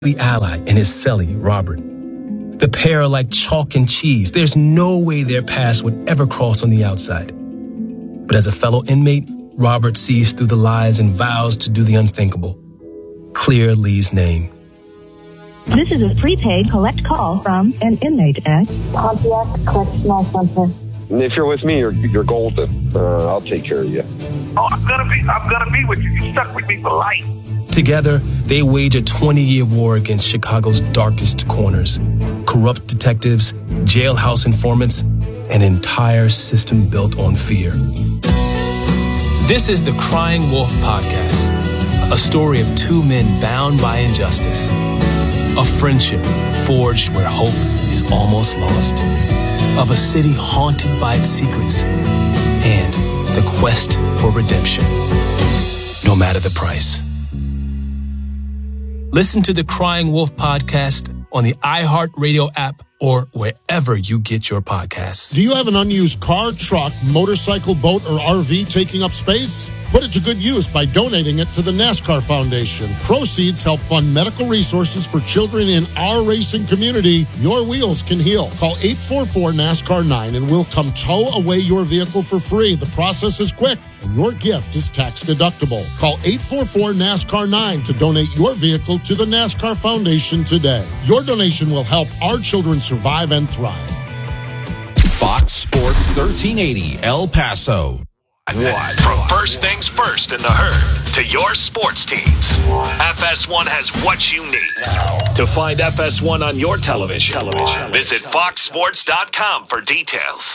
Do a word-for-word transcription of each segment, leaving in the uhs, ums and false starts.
ally in his cellie, Robert. The pair are like chalk and cheese. There's no way their paths would ever cross on the outside. But as a fellow inmate, Robert sees through the lies and vows to do the unthinkable. Clear Lee's name. This is a prepaid collect call from an inmate at Pontiac Correctional Center. If you're with me, you're you're golden. Uh, I'll take care of you. Oh, I'm gonna be I'm gonna be with you. You stuck with me for life. Together, they wage a twenty-year war against Chicago's darkest corners. Corrupt detectives, jailhouse informants, an entire system built on fear. This is the Crying Wolf Podcast, a story of two men bound by injustice. A friendship forged where hope is almost lost. Of a city haunted by its secrets. And the quest for redemption, no matter the price. Listen to the Crying Wolf Podcast on the iHeartRadio app or wherever you get your podcasts. Do you have an unused car, truck, motorcycle, boat, or R V taking up space? Put it to good use by donating it to the NASCAR Foundation. Proceeds help fund medical resources for children in our racing community. Your wheels can heal. Call eight four four NASCAR nine and we'll come tow away your vehicle for free. The process is quick and your gift is tax deductible. Call eight four four NASCAR nine to donate your vehicle to the NASCAR Foundation today. Your donation will help our children survive and thrive. Fox Sports thirteen eighty El Paso. What? From first things first in the herd to your sports teams, F S one has what you need. To find F S one on your television, television. Visit fox sports dot com for details.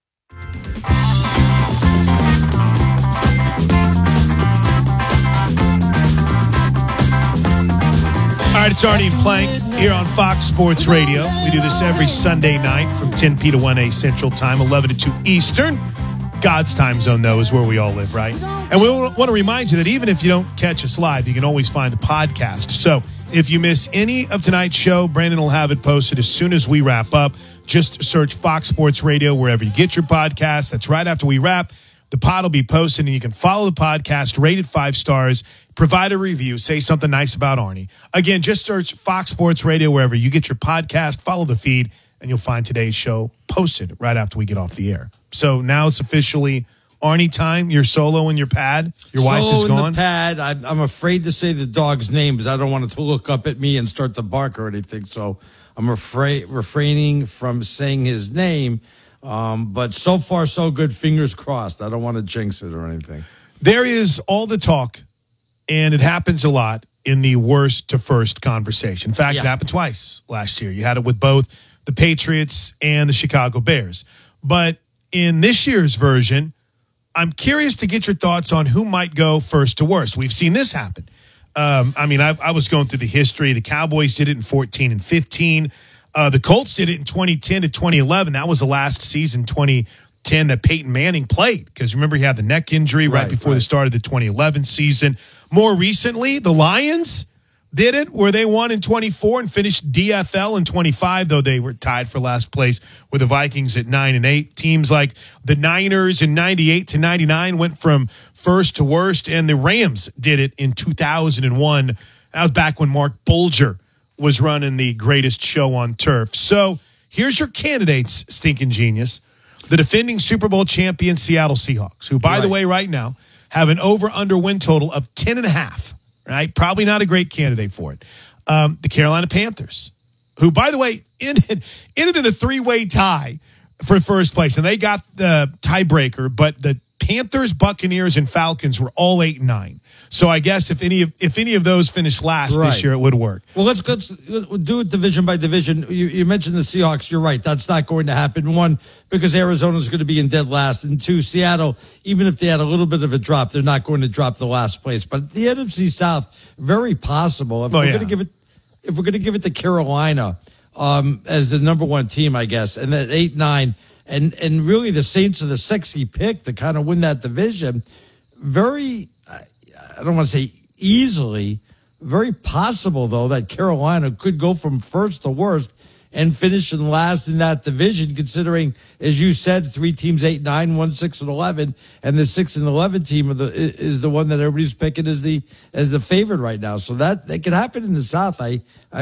All right, it's Arnie and Plank here on Fox Sports Radio. We do this every Sunday night from ten p to one a Central Time, eleven to two Eastern. God's time zone, though, is where we all live, right? And we want to remind you that even if you don't catch us live, you can always find the podcast. So if you miss any of tonight's show, Brandon will have it posted as soon as we wrap up. Just search Fox Sports Radio wherever you get your podcast. That's right after we wrap. The pod will be posted, and you can follow the podcast, rate it five stars, provide a review, say something nice about Arnie. Again, just search Fox Sports Radio wherever you get your podcast, follow the feed, and you'll find today's show posted right after we get off the air. So now it's officially Arnie time. You're solo in your pad. Your solo wife is gone. Solo in the pad. I'm, I'm afraid to say the dog's name because I don't want it to look up at me and start to bark or anything. So I'm afraid refraining from saying his name. Um, but so far, so good. Fingers crossed. I don't want to jinx it or anything. There is all the talk, and it happens a lot in the worst to first conversation. In fact, yeah. It happened twice last year. You had it with both the Patriots and the Chicago Bears. But in this year's version, I'm curious to get your thoughts on who might go first to worst. We've seen this happen. Um, I mean, I, I was going through the history. The Cowboys did it in fourteen and fifteen. Uh, the Colts did it in twenty ten to twenty eleven. That was the last season, twenty ten, that Peyton Manning played. Because remember, he had the neck injury right, right before right. the start of the twenty eleven season. More recently, the Lions did it where they won in twenty-four and finished D F L in twenty-five, though they were tied for last place with the Vikings at nine and eight. Teams like the Niners in ninety-eight to ninety-nine went from first to worst, and the Rams did it in two thousand one. That was back when Mark Bulger was running the greatest show on turf. So here's your candidates, Stinking Genius. The defending Super Bowl champion Seattle Seahawks, who, by right. the way, right now have an over-under win total of ten and a half. Right? Probably not a great candidate for it. Um, the Carolina Panthers, who, by the way, ended, ended in a three-way tie for first place, and they got the tiebreaker, but the Panthers, Buccaneers, and Falcons were all eight and nine. So I guess if any of if any of those finished last right. this year, it would work. Well, let's, let's do it division by division. You, you mentioned the Seahawks. You're right. That's not going to happen. One, because Arizona's going to be in dead last. And two, Seattle, even if they had a little bit of a drop, they're not going to drop the last place. But the N F C South, very possible. If oh, we're yeah. going to give it, if we're going to give it to Carolina um, as the number one team, I guess, and then eight, nine, and and really the Saints are the sexy pick to kind of win that division. Very. I don't want to say easily, very possible, though, that Carolina could go from first to worst and finishing last in that division, considering, as you said, three teams, eight, nine, one, six, and eleven, and the six and eleven team are the, is the one that everybody's picking as the as the favorite right now. So that that could happen in the South. I I